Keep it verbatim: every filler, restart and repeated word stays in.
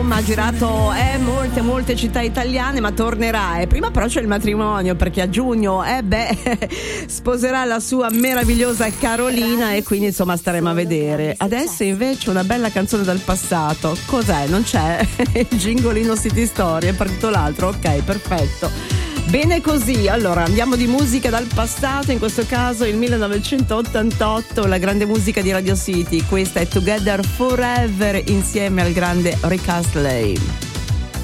Ha girato eh, molte molte città italiane, ma tornerà. E prima però c'è il matrimonio, perché a giugno eh beh sposerà la sua meravigliosa Carolina, e quindi insomma staremo a vedere. Adesso invece una bella canzone dal passato. Cos'è? Non c'è il gingolino City Story, è partito l'altro. Ok, perfetto. Bene così, allora andiamo di musica dal passato, in questo caso il millenovecentottantotto, la grande musica di Radio City. Questa è Together Forever insieme al grande Rick Astley.